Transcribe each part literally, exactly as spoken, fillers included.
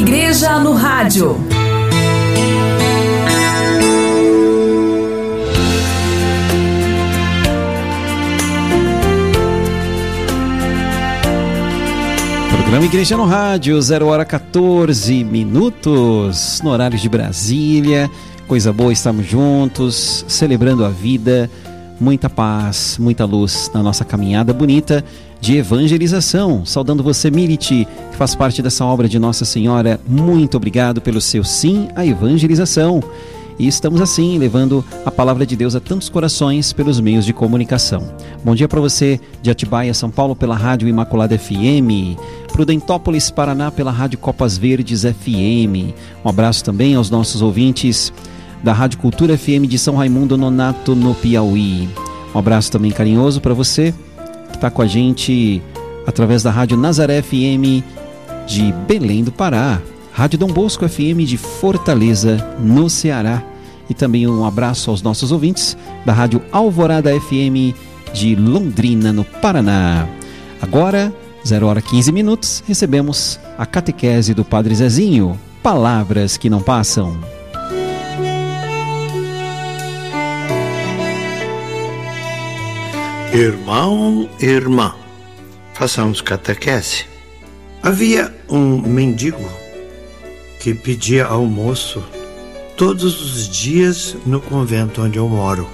Igreja no Rádio. Programa Igreja no Rádio, zero hora quatorze minutos, no horário de Brasília. Coisa boa, estamos juntos, celebrando a vida. Muita paz, muita luz na nossa caminhada bonita de evangelização. Saudando você, Miriti, que faz parte dessa obra de Nossa Senhora. Muito obrigado pelo seu sim à evangelização. E estamos assim, levando a palavra de Deus a tantos corações pelos meios de comunicação. Bom dia para você de Atibaia, São Paulo, pela Rádio Imaculada F M. Prudentópolis, Paraná, pela Rádio Copas Verdes F M. Um abraço também aos nossos ouvintes da Rádio Cultura F M de São Raimundo Nonato, no Piauí. Um abraço também carinhoso para você que está com a gente através da Rádio Nazaré F M de Belém do Pará. Rádio Dom Bosco F M de Fortaleza, no Ceará. E também um abraço aos nossos ouvintes da Rádio Alvorada F M de Londrina, no Paraná. Agora, zero hora quinze minutos, recebemos a catequese do Padre Zezinho. Palavras que não passam. Irmão e irmã, façamos catequese. Havia um mendigo que pedia almoço todos os dias no convento onde eu moro.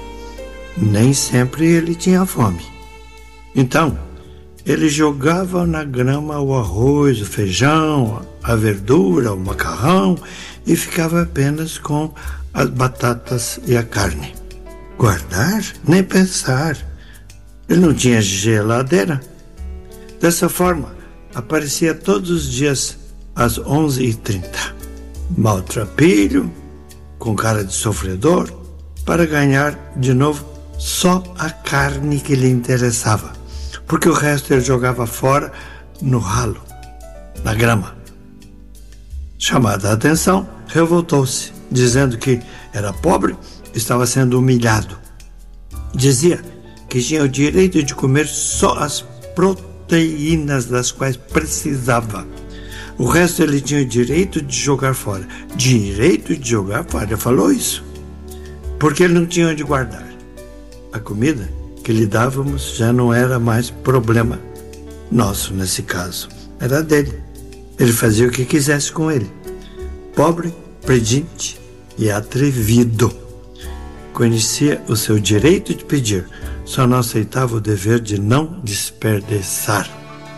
Nem sempre ele tinha fome. Então, ele jogava na grama o arroz, o feijão, a verdura, o macarrão e ficava apenas com as batatas e a carne. Guardar? Nem pensar. Ele não tinha geladeira. Dessa forma, aparecia todos os dias às onze e trinta, maltrapilho, com cara de sofredor, para ganhar de novo só a carne que lhe interessava, porque o resto ele jogava fora no ralo, na grama. Chamada a atenção, revoltou-se, dizendo que era pobre, estava sendo humilhado. Dizia que tinha o direito de comer só as proteínas das quais precisava. O resto ele tinha o direito de jogar fora. Direito de jogar fora, ele falou isso. Porque ele não tinha onde guardar. A comida que lhe dávamos já não era mais problema nosso nesse caso. Era dele. Ele fazia o que quisesse com ele. Pobre, pedinte e atrevido. Conhecia o seu direito de pedir, só não aceitava o dever de não desperdiçar.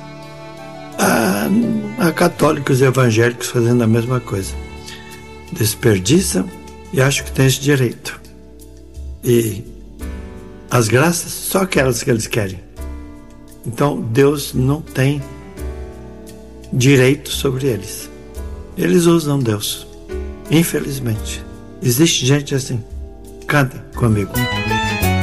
Ah, há católicos e evangélicos fazendo a mesma coisa. Desperdiçam e acham que têm esse direito. E as graças, só aquelas que eles querem. Então Deus não tem direito sobre eles. Eles usam Deus. Infelizmente. Existe gente assim. Canta comigo.